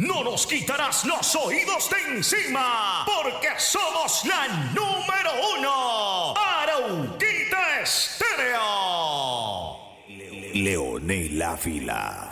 no nos quitarás los oídos de encima, porque somos la número 1. Arauquita Estéreo. Leonel Ávila.